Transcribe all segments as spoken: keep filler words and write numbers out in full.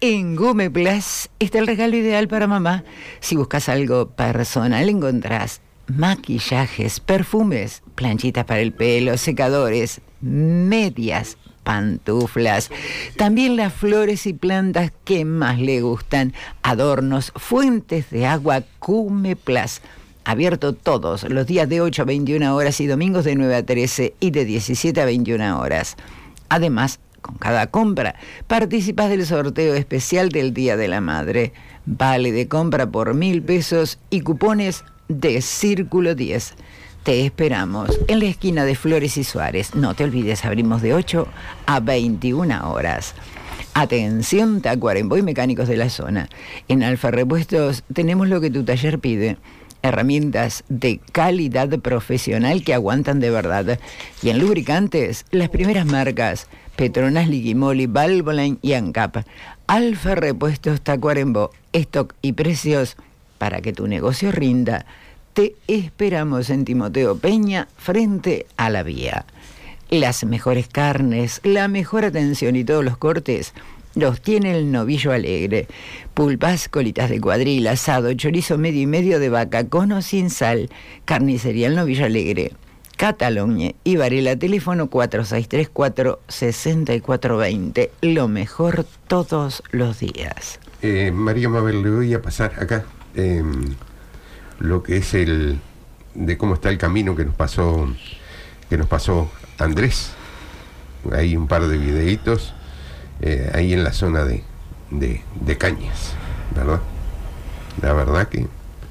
En Gumeplas está el regalo ideal para mamá. Si buscas algo personal, encontrás maquillajes, perfumes, planchitas para el pelo, secadores, medias, pantuflas, también las flores y plantas que más le gustan, adornos, fuentes de agua. Gumeplas, abierto todos los días de ocho a veintiuna horas y domingos de nueve a trece y de diecisiete a veintiuna horas. Además, con cada compra participas del sorteo especial del Día de la Madre. Vale de compra por mil pesos y cupones de Círculo diez. Te esperamos en la esquina de Flores y Suárez. No te olvides, abrimos de ocho a veintiuna horas. Atención, Tacuarembó y mecánicos de la zona. En Alfa Repuestos tenemos lo que tu taller pide. Herramientas de calidad profesional que aguantan de verdad. Y en lubricantes, las primeras marcas: Petronas, Liquimoli, Valvoline y ANCAP. Alfa Repuestos Tacuarembó, stock y precios para que tu negocio rinda. Te esperamos en Timoteo Peña, frente a la vía. Las mejores carnes, la mejor atención y todos los cortes los tiene el Novillo Alegre. Pulpas, colitas de cuadril, asado, chorizo medio y medio de vaca, con o sin sal. Carnicería el Novillo Alegre. Cataluña y Varela, teléfono cuatro seis tres cuatro, seis cuatro dos cero. Lo mejor todos los días. Eh, María Mabel, le voy a pasar acá eh, lo que es el de cómo está el camino que nos pasó que nos pasó Andrés. Hay un par de videitos eh, ahí en la zona de, de, de Cañas, ¿verdad? La verdad que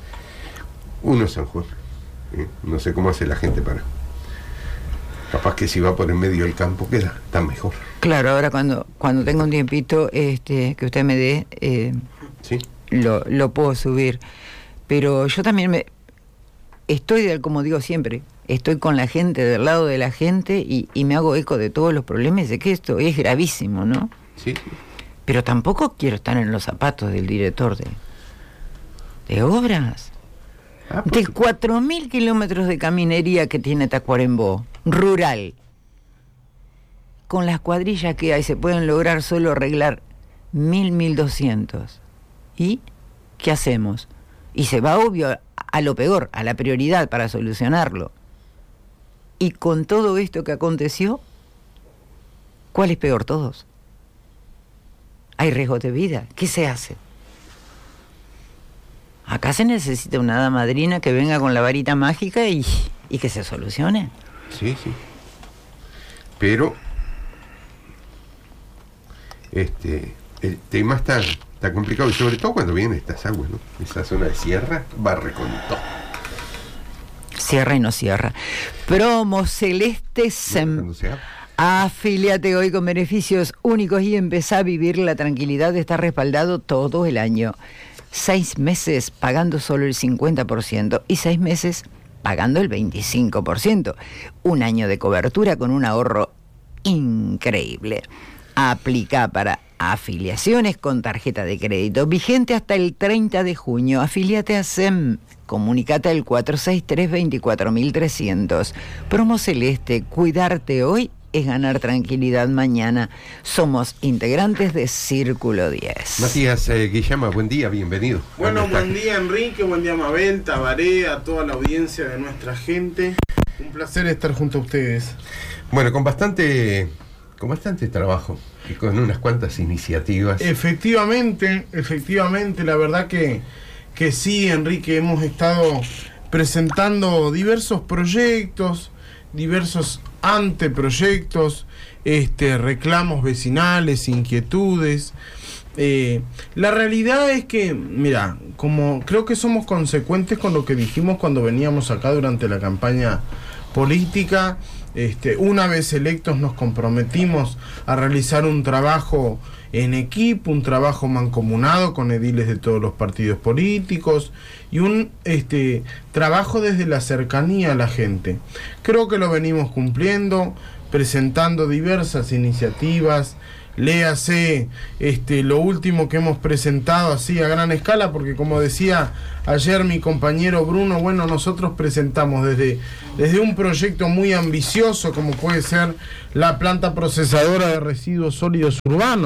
uno San Juan, ¿eh? No sé cómo hace la gente para... Capaz que si va por en medio del campo queda tan mejor. Claro, ahora cuando cuando tenga un tiempito este que usted me dé, eh, ¿sí? lo, lo puedo subir. Pero yo también me estoy, como digo siempre, estoy con la gente, del lado de la gente, y, y me hago eco de todos los problemas, de que esto es gravísimo, ¿no? Sí. Pero tampoco quiero estar en los zapatos del director de, de obras. Ah, de cuatro mil kilómetros de caminería que tiene Tacuarembó, rural. Con las cuadrillas que hay se pueden lograr solo arreglar mil, mil doscientos. ¿Y qué hacemos? Y se va, obvio, a lo peor, a la prioridad para solucionarlo. Y con todo esto que aconteció, ¿cuál es peor? Todos. Hay riesgo de vida. ¿Qué se hace? Acá se necesita una hada madrina que venga con la varita mágica y, y que se solucione. Sí, sí. Pero este el tema está, está complicado, y sobre todo cuando vienen estas aguas, ¿no? Esa zona de sierra barre con todo. Cierra y no cierra. Promo Celeste Sem. Afíliate hoy con beneficios únicos y empezá a vivir la tranquilidad de estar respaldado todo el año. Seis meses pagando solo el cincuenta por ciento y seis meses pagando el veinticinco por ciento. Un año de cobertura con un ahorro increíble. Aplica para afiliaciones con tarjeta de crédito. Vigente hasta el treinta de junio. Afíliate a S E M. Comunicate al cuatro seis tres, veinticuatro mil trescientos. Promo Celeste. Cuidarte hoy es ganar tranquilidad mañana. Somos integrantes de Círculo diez. Matías eh, Guillama, buen día, bienvenido. Bueno, buen día Enrique, buen día Mabel, Tabaré, a toda la audiencia de nuestra gente. Un placer estar junto a ustedes. Bueno, con bastante, con bastante trabajo y con unas cuantas iniciativas. Efectivamente, efectivamente, la verdad que, que sí, Enrique, hemos estado presentando diversos proyectos, diversos anteproyectos, este, reclamos vecinales, inquietudes. Eh, la realidad es que, mira, como creo que somos consecuentes con lo que dijimos cuando veníamos acá durante la campaña política, este, una vez electos nos comprometimos a realizar un trabajo en equipo, un trabajo mancomunado con ediles de todos los partidos políticos y un este trabajo desde la cercanía a la gente. Creo que lo venimos cumpliendo, presentando diversas iniciativas. Léase este, lo último que hemos presentado así a gran escala, porque como decía ayer mi compañero Bruno, bueno, nosotros presentamos desde, desde un proyecto muy ambicioso como puede ser la planta procesadora de residuos sólidos urbanos,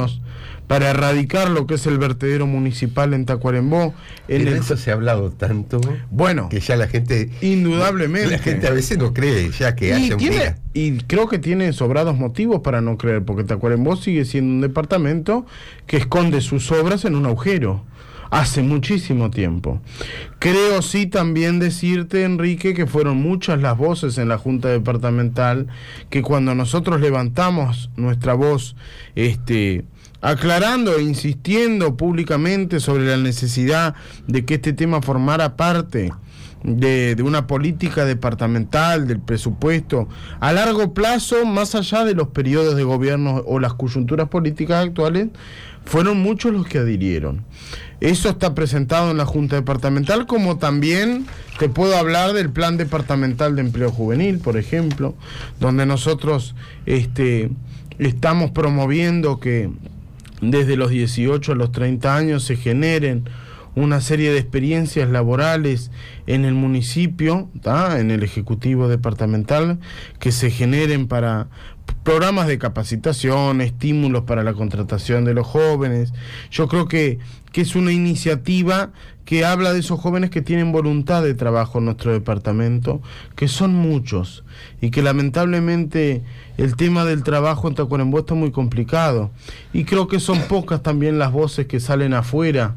para erradicar lo que es el vertedero municipal en Tacuarembó. En de el... eso se ha hablado tanto, bueno, que ya la gente, indudablemente, la gente a veces no cree ya que y haya un tiene, día. y creo que tiene sobrados motivos para no creer, porque Tacuarembó sigue siendo un departamento que esconde sus obras en un agujero hace muchísimo tiempo. Creo sí también decirte, Enrique, que fueron muchas las voces en la Junta Departamental, que cuando nosotros levantamos nuestra voz, este, aclarando e insistiendo públicamente sobre la necesidad de que este tema formara parte de, de una política departamental, del presupuesto a largo plazo, más allá de los periodos de gobierno o las coyunturas políticas actuales, fueron muchos los que adhirieron. Eso está presentado en la Junta Departamental, como también te puedo hablar del Plan Departamental de Empleo Juvenil, por ejemplo, donde nosotros este, estamos promoviendo que desde los dieciocho a los treinta años se generen una serie de experiencias laborales en el municipio, ¿tá? En el Ejecutivo Departamental, que se generen para programas de capacitación, estímulos para la contratación de los jóvenes. Yo creo que, que es una iniciativa que habla de esos jóvenes que tienen voluntad de trabajo en nuestro departamento, que son muchos, y que lamentablemente el tema del trabajo en Tacuarembó está muy complicado, y creo que son pocas también las voces que salen afuera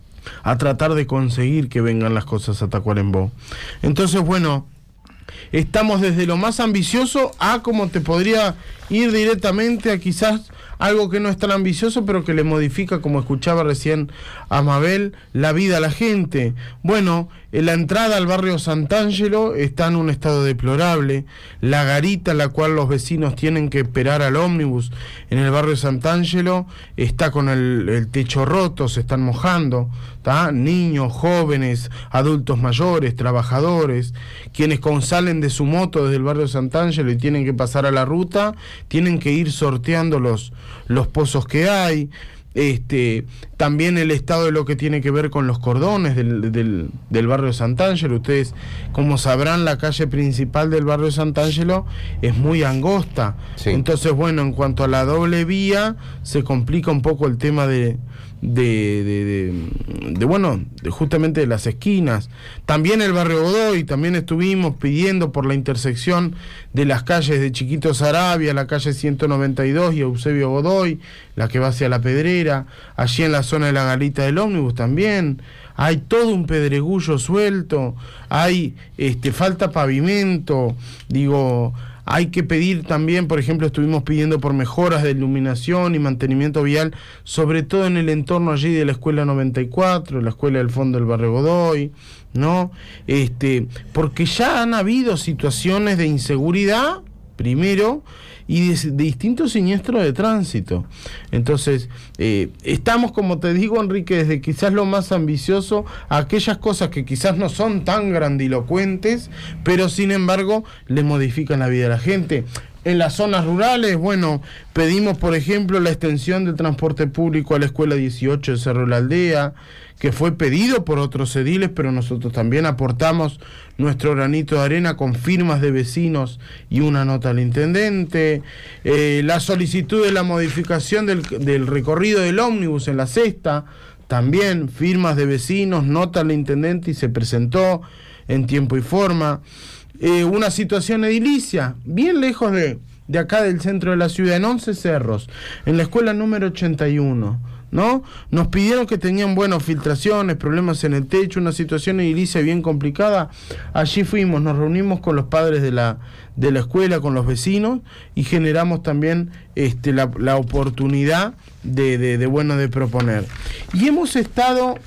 a tratar de conseguir que vengan las cosas a Tacuarembó. Entonces, bueno, estamos desde lo más ambicioso a como te podría ir directamente a quizás algo que no es tan ambicioso, pero que le modifica, como escuchaba recién a Mabel, la vida a la gente. Bueno, en la entrada al barrio Sant'Angelo está en un estado deplorable. La garita en la cual los vecinos tienen que esperar al ómnibus en el barrio Sant'Angelo está con el, el techo roto, se están mojando, ¿tá? Niños, jóvenes, adultos mayores, trabajadores, quienes con salen de su moto desde el barrio Sant'Angelo y tienen que pasar a la ruta, tienen que ir sorteando los, los pozos que hay. Este, también el estado de lo que tiene que ver con los cordones del, del, del barrio Sant'Angelo. Ustedes, como sabrán, la calle principal del barrio Sant'Angelo es muy angosta. Sí. Entonces, bueno, en cuanto a la doble vía, se complica un poco el tema de, de, de, de, de bueno, de justamente de las esquinas. También el barrio Godoy, también estuvimos pidiendo por la intersección de las calles de Chiquito Saravia, la calle ciento noventa y dos y Eusebio Godoy, la que va hacia La Pedrera, allí en la zona de la garita del ómnibus también hay todo un pedregullo suelto, hay este falta pavimento, digo, hay que pedir también, por ejemplo, estuvimos pidiendo por mejoras de iluminación y mantenimiento vial, sobre todo en el entorno allí de la Escuela noventa y cuatro, la Escuela del Fondo del Barrio Godoy, ¿no? Este, porque ya han habido situaciones de inseguridad, primero, y de, de distintos siniestros de tránsito. Entonces, eh, estamos, como te digo, Enrique, desde quizás lo más ambicioso, a aquellas cosas que quizás no son tan grandilocuentes, pero sin embargo le modifican la vida a la gente. En las zonas rurales, bueno, pedimos, por ejemplo, la extensión del transporte público a la Escuela dieciocho de Cerro de la Aldea, que fue pedido por otros ediles, pero nosotros también aportamos nuestro granito de arena con firmas de vecinos y una nota al intendente. Eh, la solicitud de la modificación del, del recorrido del ómnibus en la sexta, también firmas de vecinos, nota al intendente y se presentó en tiempo y forma. Eh, una situación edilicia, bien lejos de, de acá del centro de la ciudad, en Once Cerros, en la escuela número ochenta y uno, ¿no? Nos pidieron que tenían, bueno, filtraciones, problemas en el techo, una situación edilicia bien complicada. Allí fuimos, nos reunimos con los padres de la, de la escuela, con los vecinos, y generamos también este, la, la oportunidad de, de, de, bueno, de proponer. Y hemos estado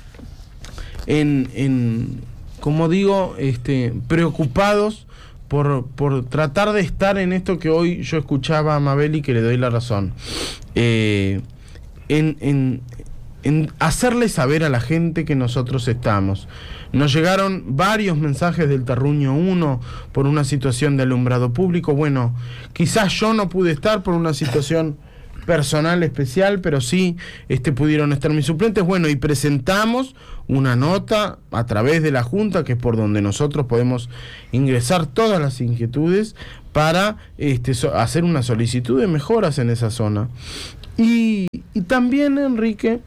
en... en como digo, este, preocupados por, por tratar de estar en esto que hoy yo escuchaba a Mabel y que le doy la razón, eh, en, en, en hacerle saber a la gente que nosotros estamos. Nos llegaron varios mensajes del Terruño uno por una situación de alumbrado público. Bueno, quizás yo no pude estar por una situación personal especial, pero sí este, pudieron estar mis suplentes. Bueno, y presentamos una nota a través de la Junta, que es por donde nosotros podemos ingresar todas las inquietudes para este, so, hacer una solicitud de mejoras en esa zona. Y, y también, Enrique,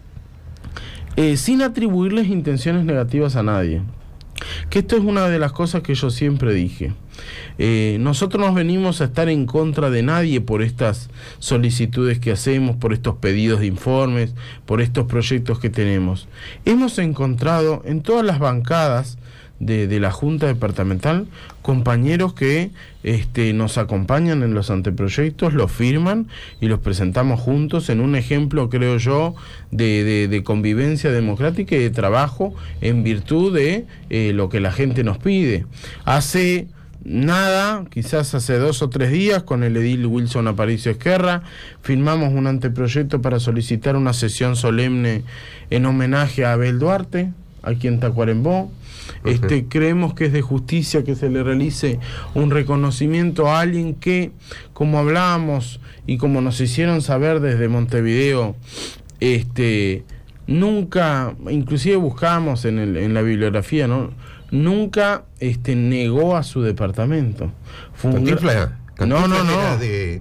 eh, sin atribuirles intenciones negativas a nadie. Que esto es una de las cosas que yo siempre dije. Eh, nosotros nos venimos a estar en contra de nadie por estas solicitudes que hacemos, por estos pedidos de informes, por estos proyectos que tenemos. Hemos encontrado en todas las bancadas de, de la Junta Departamental compañeros que este, nos acompañan en los anteproyectos, los firman y los presentamos juntos en un ejemplo, creo yo, de, de, de convivencia democrática y de trabajo en virtud de eh, lo que la gente nos pide. Hace nada, quizás hace dos o tres días, con el edil Wilson Aparicio Esquerra, firmamos un anteproyecto para solicitar una sesión solemne en homenaje a Abel Duarte, aquí en Tacuarembó. Este, uh-huh. Creemos que es de justicia que se le realice un reconocimiento a alguien que, como hablábamos y como nos hicieron saber desde Montevideo, este, nunca, inclusive buscamos en, el, en la bibliografía, ¿no? Nunca este, negó a su departamento. Fue un Cantinflas, gra... No, no, no. De,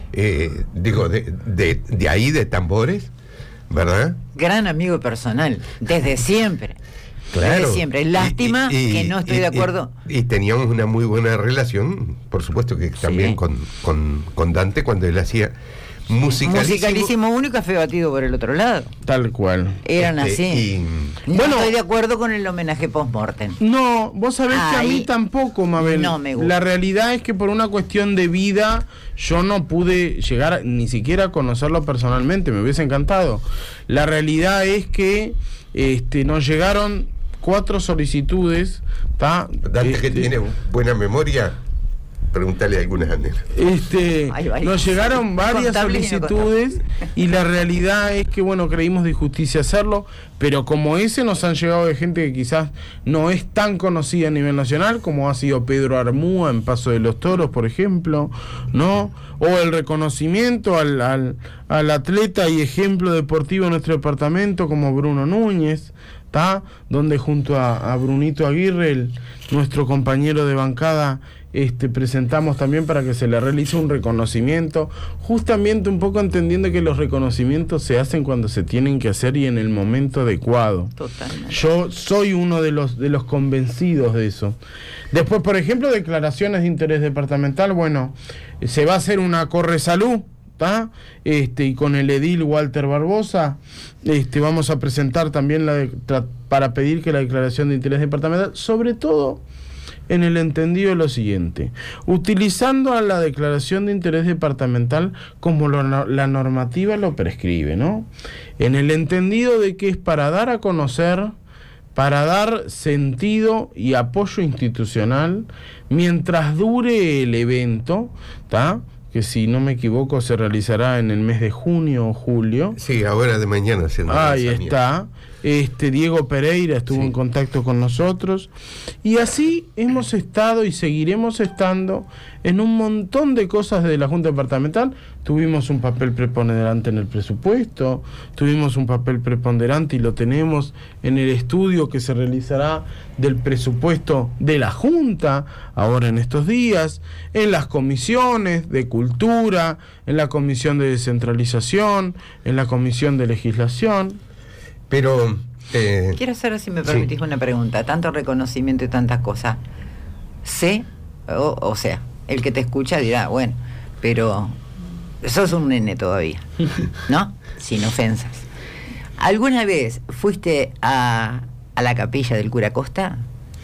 eh, digo, de, de, de ahí, de Tambores, ¿verdad? Gran amigo personal, desde siempre. Claro. Desde siempre. Lástima y, y, que no estoy y, de acuerdo. Y, y teníamos una muy buena relación, por supuesto que también sí. con, con, con Dante cuando él hacía musicalísimo. Musicalísimo uno y café batido por el otro lado. Tal cual. Eran este, así. Y... No bueno, estoy de acuerdo con el homenaje post-mortem. No, vos sabés Ay, que a mí tampoco, Mabel. No me gusta. La realidad es que por una cuestión de vida yo no pude llegar a, ni siquiera a conocerlo personalmente, me hubiese encantado. La realidad es que este, nos llegaron cuatro solicitudes, ¿tá? Dante, este, que tiene buena memoria, pregúntale algunas anécdotas. Este, ay, ay, nos llegaron varias contable solicitudes y la realidad es que, bueno, creímos de justicia hacerlo, pero como ese nos han llegado de gente que quizás no es tan conocida a nivel nacional, como ha sido Pedro Armúa en Paso de los Toros, por ejemplo, ¿no? O el reconocimiento al, al, al atleta y ejemplo deportivo de nuestro departamento como Bruno Núñez, ¿tá? Donde junto a, a Brunito Aguirre, el, nuestro compañero de bancada, este, presentamos también para que se le realice un reconocimiento, justamente un poco entendiendo que los reconocimientos se hacen cuando se tienen que hacer y en el momento adecuado. Totalmente. Yo soy uno de los de los convencidos de eso. Después, por ejemplo, declaraciones de interés departamental, bueno, se va a hacer una corresalud, ¿tá? Este, y con el edil Walter Barbosa, este, vamos a presentar también la de, tra, para pedir que la declaración de interés departamental, sobre todo en el entendido de lo siguiente, utilizando a la declaración de interés departamental como lo, la normativa lo prescribe, ¿no? En el entendido de que es para dar a conocer, para dar sentido y apoyo institucional mientras dure el evento, ¿tá? Que si no me equivoco se realizará en el mes de junio o julio. Sí, ahora de mañana. Ahí está. Este Diego Pereira estuvo sí. en contacto con nosotros y así hemos estado y seguiremos estando en un montón de cosas de la Junta Departamental. Tuvimos un papel preponderante en el presupuesto, tuvimos un papel preponderante y lo tenemos en el estudio que se realizará del presupuesto de la Junta ahora en estos días, en las comisiones de cultura, en la comisión de descentralización, en la comisión de legislación. Pero eh, quiero hacer, si me permitís, sí. una pregunta. Tanto reconocimiento y tantas cosas. Sé, o, o sea, el que te escucha dirá, bueno, pero sos un nene todavía, ¿no? Sin ofensas. ¿Alguna vez fuiste a, a la capilla del cura Costa?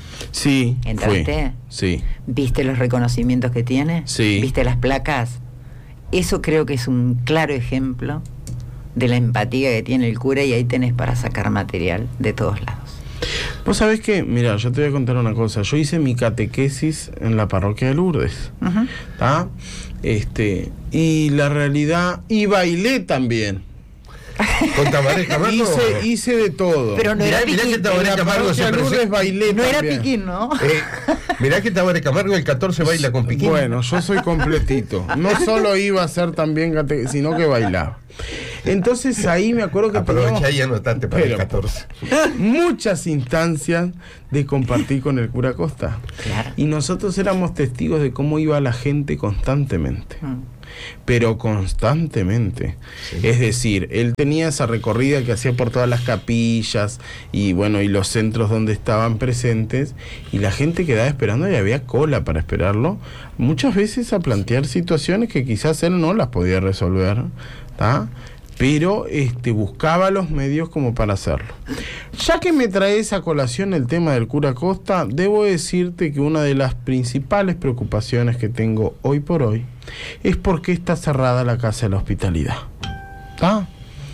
Sí. ¿Entraste? Fui. Sí. ¿Viste los reconocimientos que tiene? Sí. ¿Viste las placas? Eso creo que es un claro ejemplo de la empatía que tiene el cura y ahí tenés para sacar material de todos lados. Vos sabés que, mira, yo te voy a contar una cosa. Yo hice mi catequesis en la parroquia de Lourdes, uh-huh. ¿tá? Este, y la realidad, y bailé también. ¿Con Tabaré Camargo? Hice, hice de todo. Pero no mirá, era mirá Piquín. Que Tabaré Camargo se Lourdes bailé no también. Era Piquín, ¿no? Eh, mirá que Tabaré Camargo el catorce baila con Piquín. Bueno, yo soy completito. No solo iba a ser también catequesis, sino que bailaba. Entonces ahí me acuerdo que aprovecha y anotante para pero, el catorce. Muchas instancias de compartir con el cura Costa. Claro. Y nosotros éramos testigos de cómo iba la gente constantemente. Mm. pero constantemente. Sí. Es decir, él tenía esa recorrida que hacía por todas las capillas y bueno, y los centros donde estaban presentes, y la gente quedaba esperando y había cola para esperarlo, muchas veces a plantear situaciones que quizás él no las podía resolver, ¿tá? Pero este, buscaba los medios como para hacerlo. Ya que me traes a colación el tema del cura Costa, debo decirte que una de las principales preocupaciones que tengo hoy por hoy es por qué está cerrada la Casa de la Hospitalidad. ¿Tá?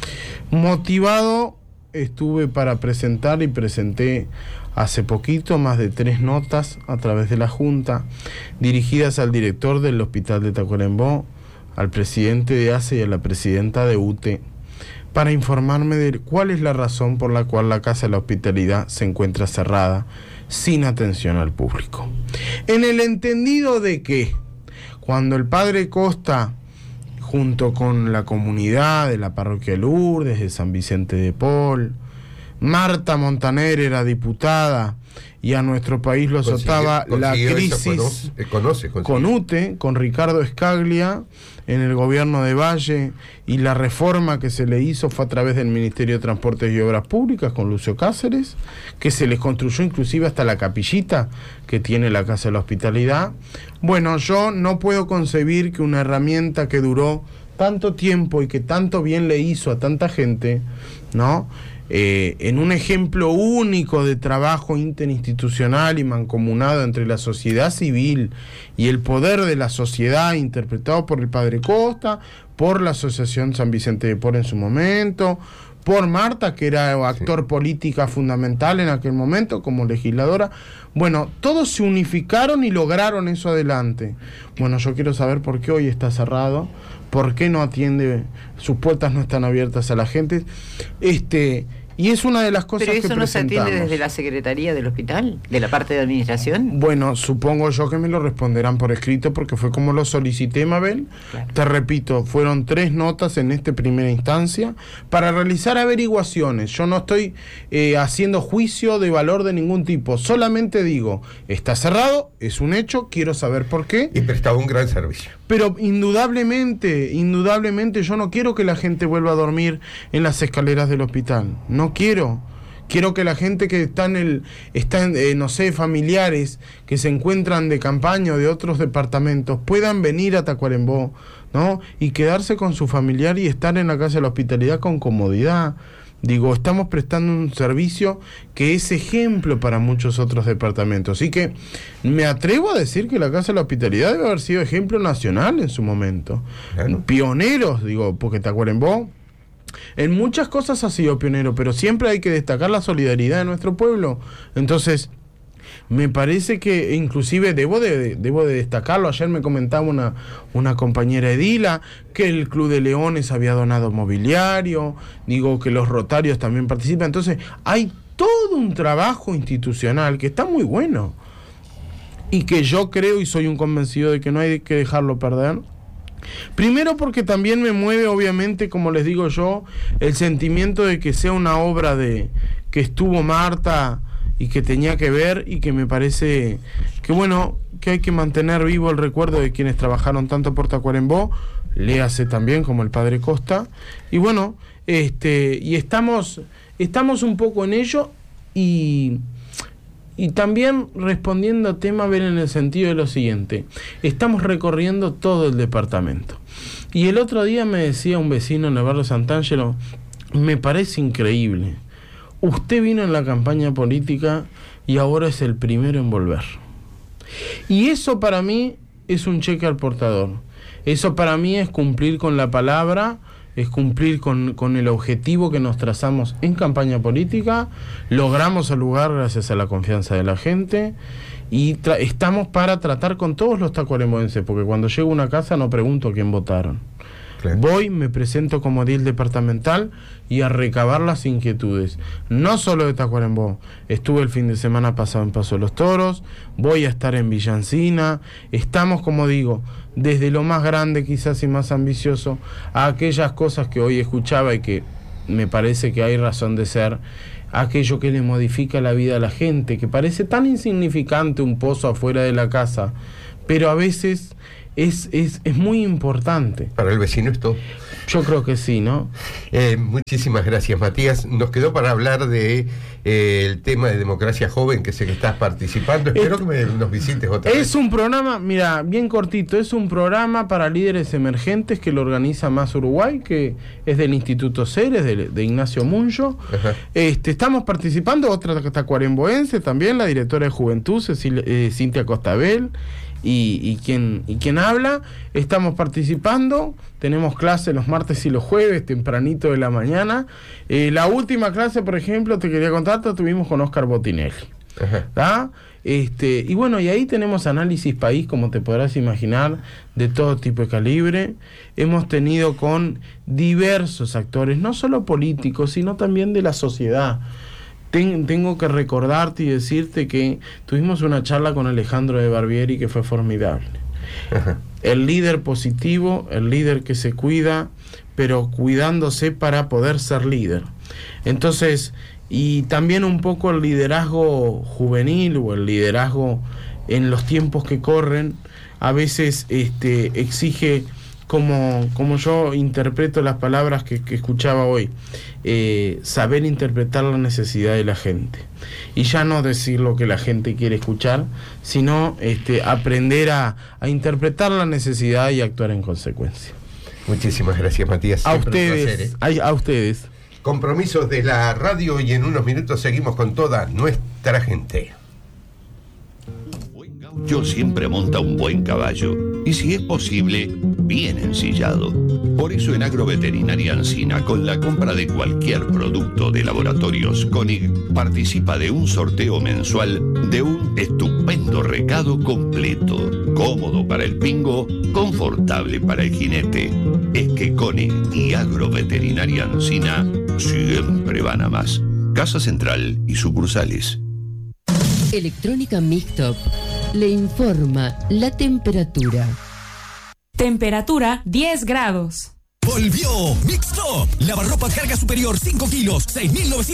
Motivado estuve para presentar y presenté hace poquito más de tres notas a través de la Junta dirigidas al director del Hospital de Tacuarembó, al presidente de A C E y a la presidenta de U T E para informarme de cuál es la razón por la cual la Casa de la Hospitalidad se encuentra cerrada sin atención al público. En el entendido de que cuando el padre Costa, junto con la comunidad de la parroquia Lourdes, de San Vicente de Paul, Marta Montaner era diputada y a nuestro país lo azotaba la crisis conoce, conoce, con U T E, con Ricardo Escaglia en el gobierno de Valle, y la reforma que se le hizo fue a través del Ministerio de Transportes y Obras Públicas con Lucio Cáceres, que se les construyó inclusive hasta la capillita que tiene la Casa de la Hospitalidad. Bueno, yo no puedo concebir que una herramienta que duró tanto tiempo y que tanto bien le hizo a tanta gente, ¿no?, Eh, en un ejemplo único de trabajo interinstitucional y mancomunado entre la sociedad civil y el poder de la sociedad, interpretado por el padre Costa, por la Asociación San Vicente de Paul en su momento, por Marta, que era actor sí. política fundamental en aquel momento como legisladora. Bueno, todos se unificaron y lograron eso adelante. Bueno, yo quiero saber por qué hoy está cerrado, por qué no atiende, sus puertas no están abiertas a la gente. Este, y es una de las cosas que presentamos. ¿Pero eso no se atiende desde la Secretaría del Hospital, de la parte de administración? Bueno, supongo yo que me lo responderán por escrito, porque fue como lo solicité, Mabel. Claro. Te repito, fueron tres notas en esta primera instancia para realizar averiguaciones. Yo no estoy eh, haciendo juicio de valor de ningún tipo, solamente digo, está cerrado, es un hecho, quiero saber por qué. Y prestaba un gran servicio. Pero indudablemente, indudablemente yo no quiero que la gente vuelva a dormir en las escaleras del hospital, no quiero. Quiero que la gente que está en el, está en, eh, no sé, familiares que se encuentran de campaña o de otros departamentos, puedan venir a Tacuarembó, ¿no?, y quedarse con su familiar y estar en la Casa de la Hospitalidad con comodidad. Digo, estamos prestando un servicio que es ejemplo para muchos otros departamentos. Así que me atrevo a decir que la Casa de la Hospitalidad debe haber sido ejemplo nacional en su momento. Claro. Pioneros, digo, porque Tacuarembó en muchas cosas ha sido pionero, pero siempre hay que destacar la solidaridad de nuestro pueblo. Entonces, me parece que inclusive debo de, debo de destacarlo. Ayer me comentaba una, una compañera Edila que el Club de Leones había donado mobiliario, digo que los Rotarios también participan. Entonces hay todo un trabajo institucional que está muy bueno y que yo creo y soy un convencido de que no hay que dejarlo perder. Primero porque también me mueve, obviamente, como les digo yo, el sentimiento de que sea una obra de que estuvo Marta y que tenía que ver, y que me parece que bueno, que hay que mantener vivo el recuerdo de quienes trabajaron tanto por Tacuarembó, léase también como el padre Costa, y bueno, este, y estamos, estamos un poco en ello, y y también respondiendo a tema, ver en el sentido de lo siguiente, estamos recorriendo todo el departamento, y el otro día me decía un vecino en el barrio Sant'Angelo, me parece increíble, usted vino en la campaña política y ahora es el primero en volver. Y eso para mí es un cheque al portador. Eso para mí es cumplir con la palabra, es cumplir con, con el objetivo que nos trazamos en campaña política. Logramos el lugar gracias a la confianza de la gente y tra- estamos para tratar con todos los tacuaremboenses, porque cuando llego a una casa no pregunto a quién votaron. Claro. Voy, me presento como edil departamental y a recabar las inquietudes, no solo de Tacuarembó. Estuve el fin de semana pasado en Paso de los Toros, voy a estar en Villa Encina. Estamos, como digo, desde lo más grande quizás y más ambicioso a aquellas cosas que hoy escuchaba y que me parece que hay razón de ser, aquello que le modifica la vida a la gente, que parece tan insignificante un pozo afuera de la casa, pero a veces es, es, es muy importante. Para el vecino es todo. Yo creo que sí, ¿no? Eh, muchísimas gracias, Matías. Nos quedó para hablar de eh, el tema de Democracia Joven, que sé que estás participando. Espero Esto, que me, nos visites otra es vez. Es un programa, mira, bien cortito, es un programa para líderes emergentes que lo organiza Más Uruguay, que es del Instituto Ceres, de, de Ignacio Muncho. Este, estamos participando, otra tacuaremboense también, la directora de Juventud, Cecilia, eh, Cintia Costabel. Y, y, quien, y quien habla, estamos participando, tenemos clases los martes y los jueves, tempranito de la mañana. Eh, la última clase, por ejemplo, te quería contar, la tuvimos con Oscar Botinelli. ¿Ah? Este, y bueno, y ahí tenemos análisis país, como te podrás imaginar, de todo tipo de calibre. Hemos tenido con diversos actores, no solo políticos, sino también de la sociedad. Tengo que recordarte y decirte que tuvimos una charla con Alejandro de Barbieri que fue formidable. Ajá. El líder positivo, el líder que se cuida, pero cuidándose para poder ser líder. Entonces, y también un poco el liderazgo juvenil o el liderazgo en los tiempos que corren, a veces este, exige, como, como yo interpreto las palabras que, que escuchaba hoy, eh, saber interpretar la necesidad de la gente. Y ya no decir lo que la gente quiere escuchar, sino este, aprender a, a interpretar la necesidad y actuar en consecuencia. Muchísimas gracias, Matías. A ustedes, placer, ¿eh? a, a ustedes. Compromisos de la radio y en unos minutos seguimos con toda nuestra gente. Yo siempre monta un buen caballo y, si es posible, bien ensillado. Por eso en Agroveterinaria Ancina, con la compra de cualquier producto de Laboratorios Koenig, participa de un sorteo mensual de un estupendo recado completo, cómodo para el pingo, confortable para el jinete. Es que Koenig y Agroveterinaria Ancina siempre van a más. Casa Central y sucursales. Electrónica Mixtop le informa la temperatura. Temperatura diez grados. Volvió Mixtop. Lavarropa carga superior cinco kilos, seis mil novecientos.